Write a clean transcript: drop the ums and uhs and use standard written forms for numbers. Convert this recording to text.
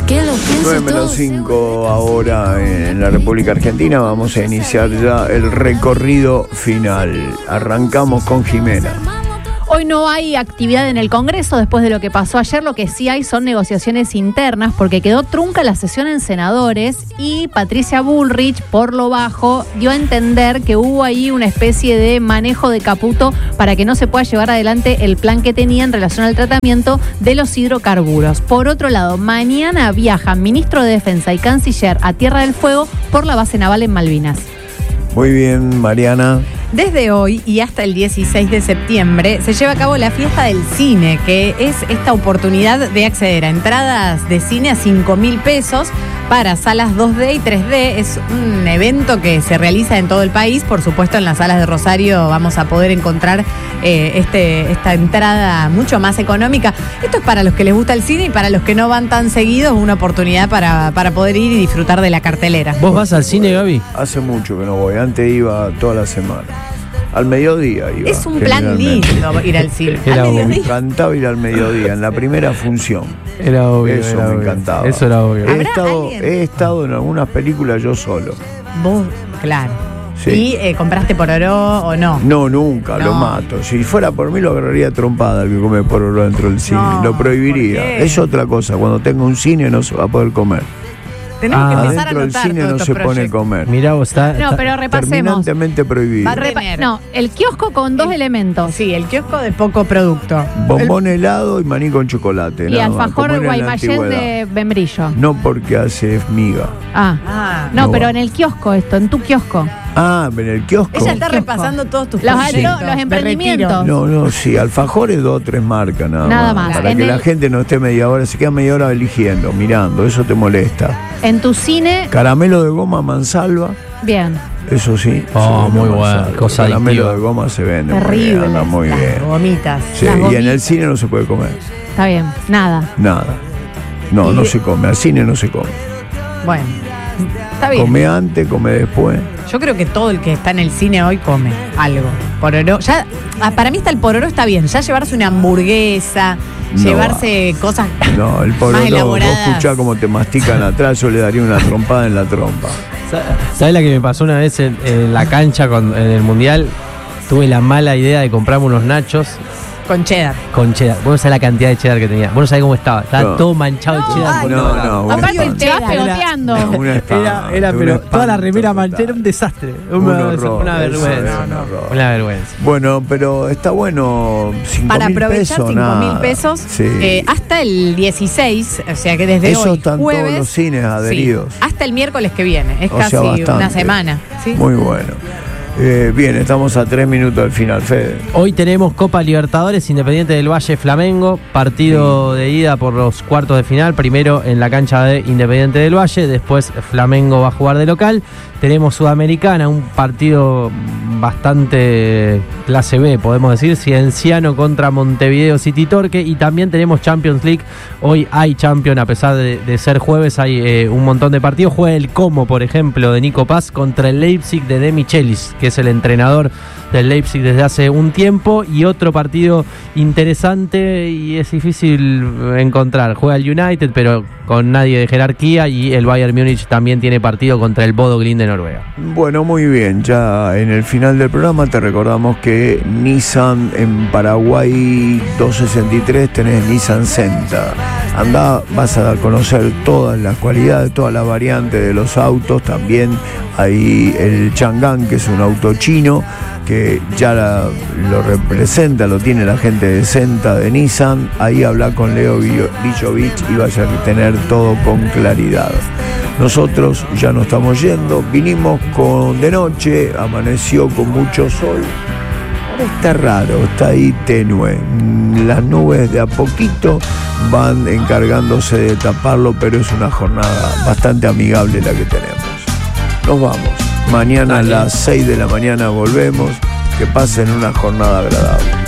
Que lo piense 9:05 ahora en la República Argentina. Vamos a iniciar ya el recorrido final. Arrancamos con Jimena. Hoy no hay actividad en el Congreso después de lo que pasó ayer. Lo que sí hay son negociaciones internas porque quedó trunca la sesión en senadores y Patricia Bullrich, por lo bajo, dio a entender que hubo ahí una especie de manejo de Caputo para que no se pueda llevar adelante el plan que tenía en relación al tratamiento de los hidrocarburos. Por otro lado, mañana viajan ministro de Defensa y canciller a Tierra del Fuego por la base naval en Malvinas. Muy bien, Mariana. Desde hoy y hasta el 16 de septiembre se lleva a cabo la fiesta del cine, que es esta oportunidad de acceder a entradas de cine a 5.000 pesos para salas 2D y 3D. Es un evento que se realiza en todo el país. Por supuesto, en las salas de Rosario vamos a poder encontrar esta entrada mucho más económica. Esto es para los que les gusta el cine y para los que no van tan seguidos, una oportunidad para poder ir y disfrutar de la cartelera. ¿Vos vas al cine, Gaby? Hace mucho que no voy. Antes iba toda la semana. Al mediodía iba. Es un plan lindo ir al cine. Me encantaba ir al mediodía, en la primera función. Era obvio. Eso era me obvio. encantaba. Eso era obvio. He estado en algunas películas yo solo. Vos, claro. Sí. ¿Y compraste pororó o no? No, nunca, lo mato. Si fuera por mí lo agarraría trompada el que come pororó dentro del cine. No, lo prohibiría. Es otra cosa. Cuando tenga un cine no se va a poder comer. Tenemos que empezar a Adentro del anotar cine todos no estos se pone proyectos. comer. Mirá vos, No, pero repasemos. Terminantemente prohibido. No, el kiosco con dos elementos. Sí, el kiosco de poco producto. Bombón helado y maní con chocolate. Y nada más, alfajor como era en la Guaymallén antigüedad. de membrillo. No porque hace miga. No, No pero va. en el kiosco en tu kiosco. En el kiosco. Ella está repasando todos tus Los proyectos. emprendimientos. No, sí, alfajores 2 o 3 marcas Nada más. Para En que el- la gente no esté media hora, se queda media hora eligiendo, mirando, eso te molesta. En tu cine, Caramelo de goma mansalva, bien. eso sí. Oh, se vende muy bueno, mansalva. cosa Caramelo adictiva. de goma se vende. Terrible. Anda muy Las bien. gomitas. Sí, Las y en gomitas. el cine no se puede comer. Está bien. Nada. Nada. No se come. Al cine no se come. Bueno, está bien. Come antes, come después. Yo creo que todo el que está en el cine hoy come algo. Pororó. Ya, para mí el pororó está bien. Ya llevarse una hamburguesa, No llevarse cosas No, el más pororó, vos elaboradas. escuchás cómo te mastican atrás, yo le daría una trompada en la trompa. ¿Sabés la que me pasó una vez en la cancha en el Mundial? Tuve la mala idea de comprarme unos nachos con cheddar. con cheddar. Vos no sabés la cantidad de cheddar que tenía. Vos no sabés cómo estaba. Estaba No. todo manchado de cheddar. por todos lados. una Aparte, espanto. te vas Era- pegoteando. Una espanto, Era, un pero espanto toda la remera total. manchera, un desastre. Un horror, Una eso vergüenza. es un horror. Una vergüenza. Bueno, pero está bueno. 5.000 Para aprovechar pesos, 5.000 nada. pesos Sí. hasta el 16, o sea que desde Eso hoy, están jueves, todos los cines adheridos. sí, hasta el miércoles que viene. Es O casi sea, bastante. una semana. ¿sí? Muy bueno. Bien, estamos a 3 minutos del final, Fede. Hoy tenemos Copa Libertadores, Independiente del Valle Flamengo, partido de ida por los cuartos de final, primero en la cancha de Independiente del Valle, después Flamengo va a jugar de local. Tenemos Sudamericana, un partido bastante clase B, podemos decir, Cienciano contra Montevideo City Torque, y también tenemos Champions League. Hoy hay Champions, a pesar de ser jueves, hay un montón de partidos. Juega el Como, por ejemplo, de Nico Paz contra el Leipzig de De Michelis, que es el entrenador del Leipzig desde hace un tiempo, y otro partido interesante y es difícil encontrar. Juega el United, pero con nadie de jerarquía, y el Bayern Múnich también tiene partido contra el Bodo Glimt de Noruega. Bueno, muy bien. Ya en el final del programa te recordamos que Nissan en Paraguay 263 tenés Nissan Sentra. Andá, vas a conocer todas las cualidades, todas las variantes de los autos. También hay el Chang'an, que es un auto chino que ya lo representa, lo tiene la gente de Senta de Nissan. Ahí habla con Leo Villovic y vas a tener todo con claridad. Nosotros ya nos estamos yendo, vinimos de noche, amaneció con mucho sol. Ahora está raro, está ahí tenue. Las nubes de a poquito van encargándose de taparlo, pero es una jornada bastante amigable la que tenemos. Nos vamos. Mañana a las 6 de la mañana volvemos. Que pasen una jornada agradable.